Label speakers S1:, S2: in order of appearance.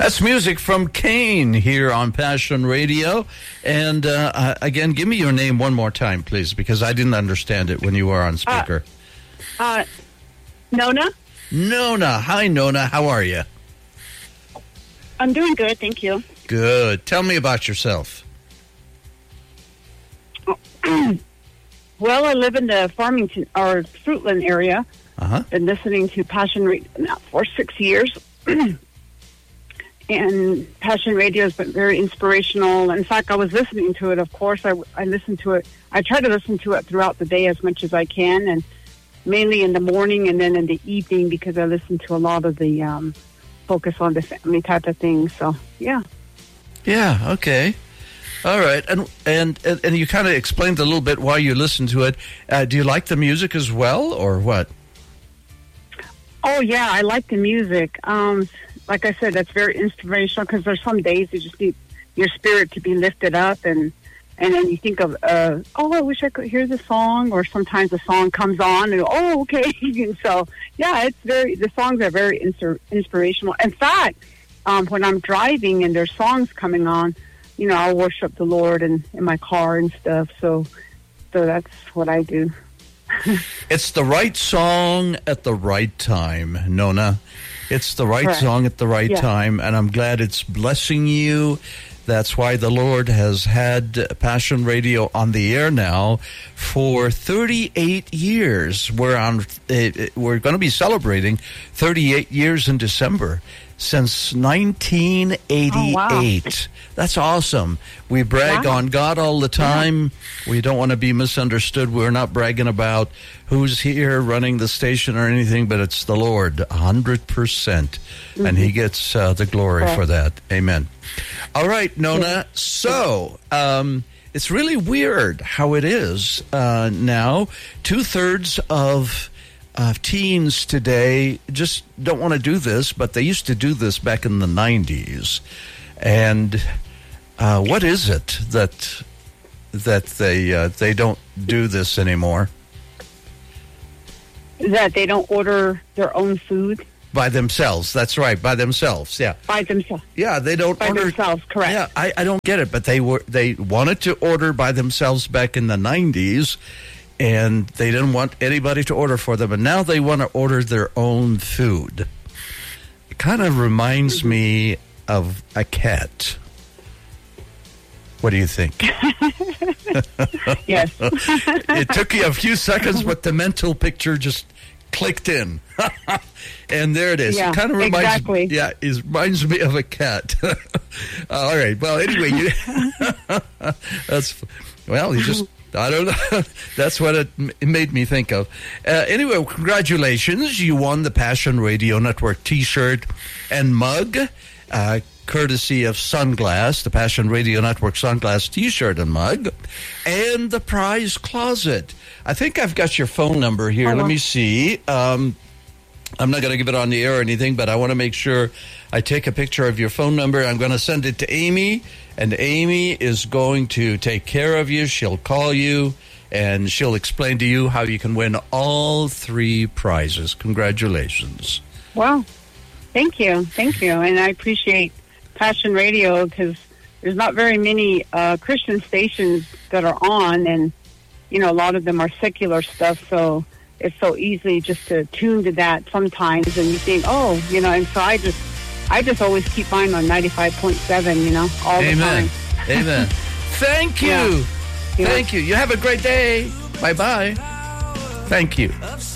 S1: That's music from Kane here on Passion Radio. And again, give me your name one more time, please, because I didn't understand it when you were on speaker.
S2: Nona?
S1: Nona. Hi, Nona. How are you?
S2: I'm doing good, thank you.
S1: Good. Tell me about yourself.
S2: Well, I live in the Farmington or Fruitland area. Been listening to Passion Radio now for 6 years. And Passion Radio has been very inspirational. In fact, I was listening to it, of course. I listen to it. I try to listen to it throughout the day as much as I can, and mainly in the morning and then in the evening, because I listen to a lot of the focus on the family type of thing. So, yeah.
S1: Yeah, okay. All right. And you kind of explained a little bit why you listen to it. Do you like the music as well, or what?
S2: Oh, yeah, I like the music. Like I said, that's very inspirational, because there's some days you just need your spirit to be lifted up, and then you think of, I wish I could hear the song, or sometimes the song comes on, and okay. And so, yeah, the songs are very inspirational. In fact, when I'm driving and there's songs coming on, I'll worship the Lord in my car and stuff. So that's what I do.
S1: It's the right song at the right time, Nona. It's the right song at the right time, and I'm glad it's blessing you. That's why the Lord has had Passion Radio on the air now for 38 years. We're going to be celebrating 38 years in December. Since 1988. Oh, wow. That's awesome. We brag on God all the time. Yeah. We don't want to be misunderstood. We're not bragging about who's here running the station or anything, but it's the Lord, 100%. Mm-hmm. And He gets the glory for that. Amen. All right, Nona. Yeah. So, it's really weird how it is now. 2/3 of teens today just don't want to do this, but they used to do this back in the 90s. And what is it that they don't do this anymore?
S2: That they don't order their own food?
S1: By themselves. That's right, by themselves, yeah.
S2: By themselves.
S1: Yeah, they don't
S2: by
S1: order.
S2: By themselves, correct.
S1: Yeah, I don't get it, but they wanted to order by themselves back in the 90s. And they didn't want anybody to order for them. And now they want to order their own food. It kind of reminds me of a cat. What do you think?
S2: Yes.
S1: It took you a few seconds, but the mental picture just clicked in. And there it is.
S2: Yeah,
S1: it kind of reminds me of a cat. All right. Well, anyway, you just... I don't know. That's what it made me think of. Anyway, congratulations. You won the Passion Radio Network T-shirt and mug, courtesy of Sunglass, the Passion Radio Network Sunglass T-shirt and mug, and the prize closet. I think I've got your phone number here. Let me see. I'm not going to give it on the air or anything, but I want to make sure I take a picture of your phone number. I'm going to send it to Amy, and Amy is going to take care of you. She'll call you, and she'll explain to you how you can win all 3 prizes. Congratulations.
S2: Wow. Thank you. Thank you. And I appreciate Passion Radio, because there's not very many Christian stations that are on, and, a lot of them are secular stuff, so it's so easy just to tune to that sometimes, and you think, and so I just always keep mine on 95.7, all the time.
S1: Amen. Thank you.
S2: Yeah.
S1: Thank you. You have a great day. Bye-bye. Thank you.